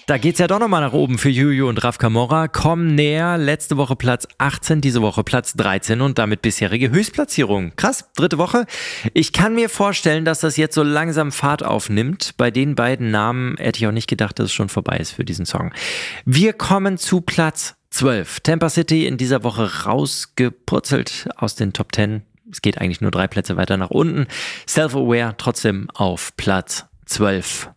Da geht's ja doch nochmal nach oben für Juju und Raf Camora. Kommen näher. Letzte Woche Platz 18, diese Woche Platz 13 und damit bisherige Höchstplatzierung. Krass, 3. Woche. Ich kann mir vorstellen, dass das jetzt so langsam Fahrt aufnimmt. Bei den beiden Namen hätte ich auch nicht gedacht, dass es schon vorbei ist für diesen Song. Wir kommen zu Platz 12. Tampa City in dieser Woche rausgepurzelt aus den Top 10. Es geht eigentlich nur 3 Plätze weiter nach unten. Self-Aware trotzdem auf Platz 12.